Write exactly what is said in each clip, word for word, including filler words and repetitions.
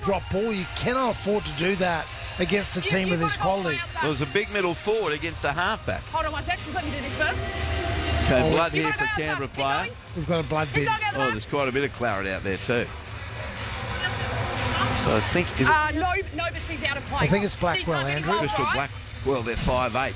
drop ball. You cannot afford to do that against a team with this quality. Well, there's a big middle forward against a halfback. Hold on one sec. Let me do this first. Okay, Oh, blood here for Canberra player. We've got a blood bin. Oh, there's quite a bit of claret out there too. So I think... Is it Uh, no, no, but she's out of place. I think it's Blackwell, She's Andrew. Crystal right? Blackwell, they're five eight.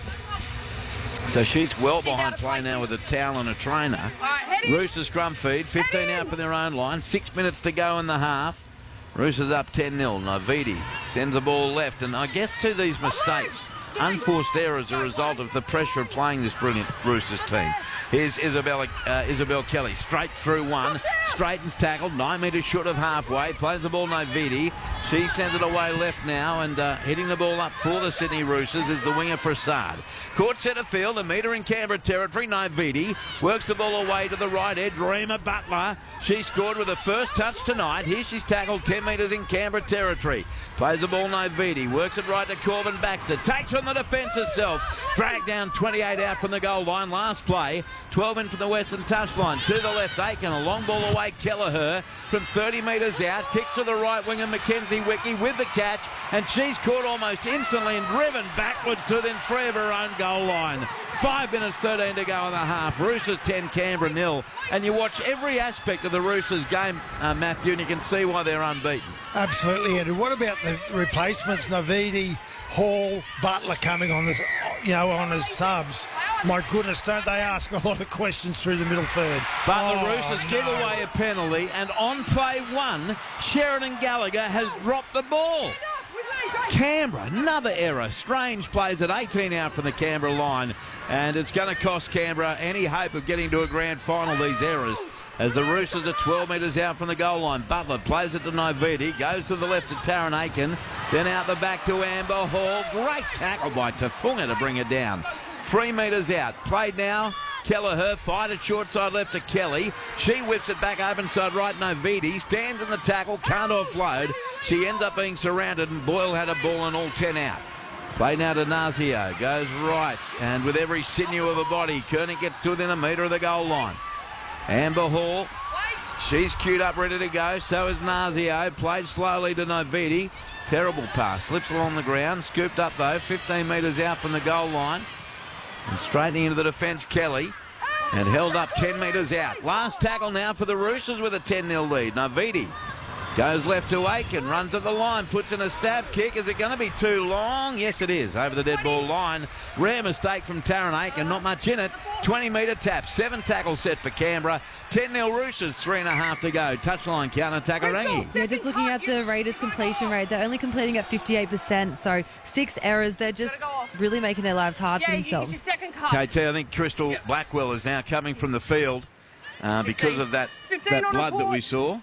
So she's well behind out of play place. now with a towel and a trainer. All right, head in. Roosters scrum feed, fifteen Head in. out for their own line, six minutes to go in the half. Roosters up ten nil. Navidi sends the ball left, and I guess to these mistakes, unforced errors as a result of the pressure of playing this brilliant Roosters team. Here's Isabella, uh, Isabel Kelly, straight through one, straightens tackle, nine metres short of halfway, plays the ball Navidi. She sends it away left now, and uh, hitting the ball up for the Sydney Roosters is the winger Prasad. Caught centre field, a metre in Canberra territory. Navidi works the ball away to the right edge. Rima Butler, she scored with her first touch tonight. Here she's tackled ten metres in Canberra territory. Plays the ball Navidi, works it right to Corbin Baxter. Takes from the defence herself. Dragged down twenty-eight out from the goal line. Last play, twelve in from the western touchline. To the left, Aiken, a long ball away. Kelleher from thirty metres out. Kicks to the right winger, Mackenzie Wickie with the catch. And she's caught almost instantly and driven backwards to within three of her own goal line. Five minutes, thirteen to go in the half. Roosters ten, Canberra nil. And you watch every aspect of the Roosters game, uh, Matthew, and you can see why they're unbeaten. Absolutely, Andrew. What about the replacements? Navidi, Hall, Butler coming on this, you know, on as subs. My goodness, don't they ask a lot of questions through the middle third? But Oh, the Roosters no. give away a penalty, and on play one, Sheridan Gallagher has dropped the ball. Canberra, another error. Strange plays at eighteen out from the Canberra line, and it's going to cost Canberra any hope of getting to a grand final, these errors, as the Roosters are twelve metres out from the goal line. Butler plays it to Navidi, goes to the left to Taryn Aiken, then out the back to Amber Hall. Great tackle by Tafunga to bring it down. Three metres out. Played now. Kelleher fired it short side left to Kelly. She whips it back open side right. Navidi stands in the tackle, can't offload. She ends up being surrounded, and Boyle had a ball and all ten out. Play now to Nazio. Goes right, and with every sinew of her body, Koenig gets to within a metre of the goal line. Amber Hall, she's queued up, ready to go. So is Nazio. Played slowly to Navidi. Terrible pass. Slips along the ground. Scooped up, though. fifteen metres out from the goal line. And straightening into the defence, Kelly. And held up ten metres out. Last tackle now for the Roosters with a ten nil lead. Navidi goes left to Aiken. Runs at the line. Puts in a stab kick. Is it going to be too long? Yes, it is. Over the dead ball line. Rare mistake from Taryn Aiken. Not much in it. twenty metre tap. Seven tackles set for Canberra. ten nil Roosters. Three and a half to go. Touchline counter. Takarangi. Yeah, just looking at the Raiders completion rate, they're only completing at fifty-eight percent, so six errors. They're just really making their lives hard for Yeah, you get your themselves. second cup. K T, I think Crystal Blackwell is now coming from the field uh, because of that, that blood that we saw.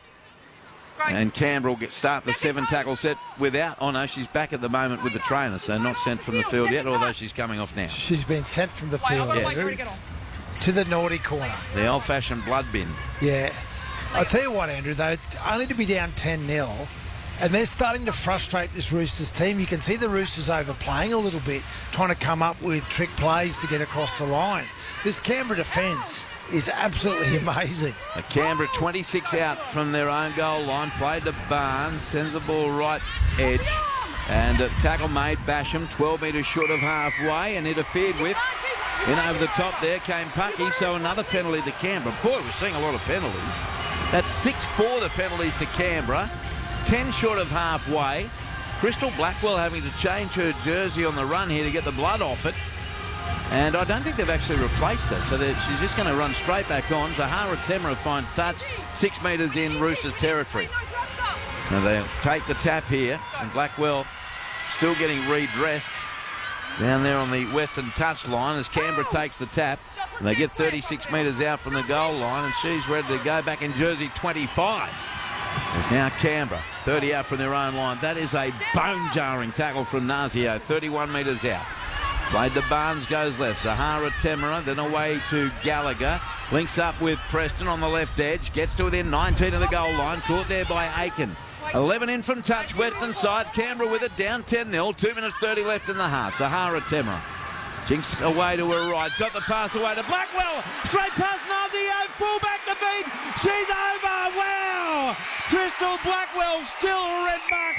And Canberra will get start the seven tackle set without. Oh no, she's back at the moment with the trainer, so not sent from the field yet, although she's coming off now. She's been sent from the Wait, I've field, got to wait for her Andrew, to get on. to the naughty corner. The old fashioned blood bin. Yeah. I'll tell you what, Andrew, though, only to be down ten nil, and they're starting to frustrate this Roosters team. You can see the Roosters overplaying a little bit, trying to come up with trick plays to get across the line. This Canberra defence is absolutely amazing. A Canberra twenty-six out from their own goal line. Played to Barnes, sends the ball right edge. And a tackle made, Basham, twelve metres short of halfway, and interfered with. In over the top there came Pucky, so another penalty to Canberra. Boy, we're seeing a lot of penalties. That's six for the penalties to Canberra. ten short of halfway. Crystal Blackwell having to change her jersey on the run here to get the blood off it. And I don't think they've actually replaced her, so she's just going to run straight back on. Zahara Temra finds touch, six metres in Roosters territory. Now they'll take the tap here, and Blackwell still getting redressed down there on the western touchline as Canberra takes the tap. And they get thirty-six metres out from the goal line, and she's ready to go back in jersey twenty-five. There's now Canberra, thirty out from their own line. That is a bone-jarring tackle from Nazio, thirty-one metres out. Played to Barnes, goes left. Zahara Temera, then away to Gallagher. Links up with Preston on the left edge. Gets to within nineteen of the goal line. Caught there by Aiken. eleven in from touch, western side. Canberra with it, down ten nil. two minutes thirty left in the half. Zahara Temera. Jinks away to her right. Got the pass away to Blackwell. Straight past Nazio. Full back to beat. She's over. Wow. Crystal Blackwell still a red mark.